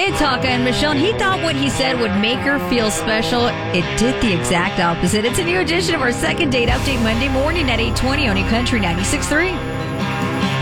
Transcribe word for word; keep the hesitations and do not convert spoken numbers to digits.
It's Hawkeye and Michelle, and he thought what he said would make her feel special. It did the exact opposite. It's a new edition of our second date update Monday morning at eight twenty on New Country ninety-six point three.